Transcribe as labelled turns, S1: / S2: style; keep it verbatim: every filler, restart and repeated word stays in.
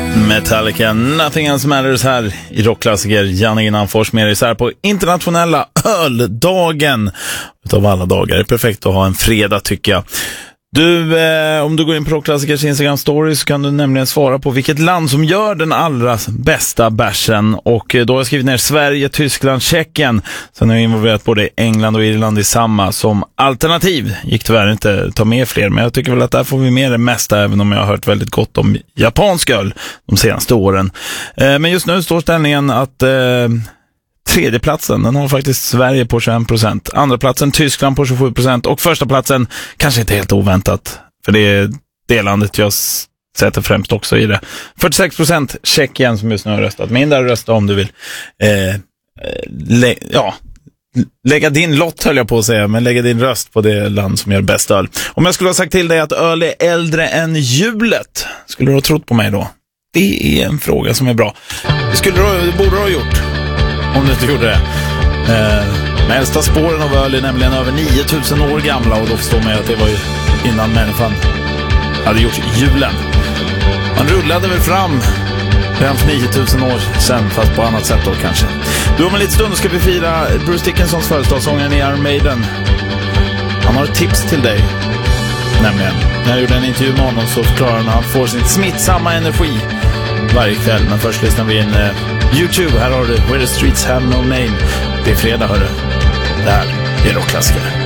S1: Metallica, Nothing Else Matters här i rockklassiker. Janne Innanfors med er så här på internationella öldagen. Utav alla dagar, det är perfekt att ha en fredag tycker jag. Du, eh, om du går in på Rockklassikers Instagram story så kan du nämligen svara på vilket land som gör den allra bästa bärsen. Och eh, då har jag skrivit ner Sverige, Tyskland, Tjeckien. Sen har jag involverat både England och Irland i samma som alternativ. Gick tyvärr inte att ta med fler, men jag tycker väl att där får vi med det mesta, även om jag har hört väldigt gott om japansk öl de senaste åren. Eh, men just nu står ställningen att... Eh, Tredje platsen, den har faktiskt Sverige på tjugoen procent. Andra platsen Tyskland på tjugosju procent. Och första platsen, kanske inte helt oväntat, för det är det landet jag sätter främst också i det. fyrtiosex procent Tjeckien som just nu har röstat. Men där rösta om du vill. Eh, lä- ja, lägga din lott höll jag på att säga, men lägga din röst på det land som gör bäst öl. Om jag skulle ha sagt till dig att öl är äldre än hjulet, skulle du ha trott på mig då? Det är en fråga som är bra. Det skulle du, det borde du ha gjort. Om du inte gjorde det. Eh, de äldsta spåren av öl är nämligen över nio tusen år gamla. Och då förstår man att det var ju innan människan hade gjort hjulen. Man rullade väl fram redan för nio tusen år sedan, fast på annat sätt då kanske. Du, om en liten stund ska vi fira Bruce Dickinsons födelsedagsångaren i Iron Maiden. Han har ett tips till dig. Nämligen, när jag gjorde en intervju med honom så förklarar han att han får sin smittsamma energi varje kväll. Men först lyssnar vi in eh, YouTube. Här har du Where the Streets Have No Name. Det är fredag, hörru. Det här är rockklassiker.